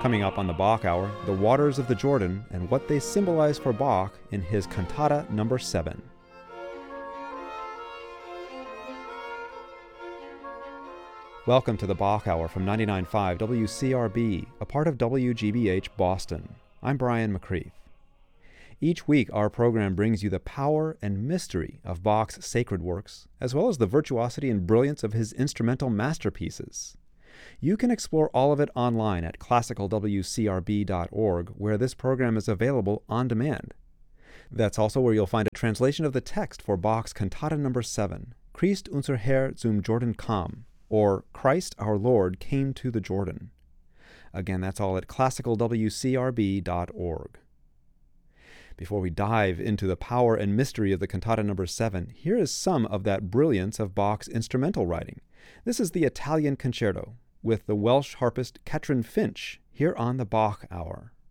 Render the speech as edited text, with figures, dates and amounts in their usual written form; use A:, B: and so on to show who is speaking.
A: Coming up on the Bach Hour, the waters of the Jordan and what they symbolize for Bach in his Cantata No. 7. Welcome to the Bach Hour from 99.5 WCRB, a part of WGBH Boston. I'm Brian McCreath. Each week, our program brings you the power and mystery of Bach's sacred works, as well as the virtuosity and brilliance of his instrumental masterpieces. You can explore all of it online at classicalwcrb.org, where this program is available on demand. That's also where you'll find a translation of the text for Bach's Cantata No. 7, Christ unser Herr zum Jordan kam, or Christ our Lord came to the Jordan. Again, that's all at classicalwcrb.org. Before we dive into the power and mystery of the Cantata No. 7, here is some of that brilliance of Bach's instrumental writing. This is the Italian Concerto, with the Welsh harpist Catrin Finch, here on the Bach Hour.